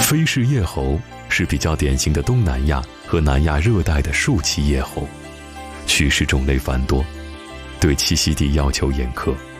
菲氏叶猴是比较典型的东南亚和南亚热带的树栖叶猴，趋势种类繁多，对栖息地要求严苛。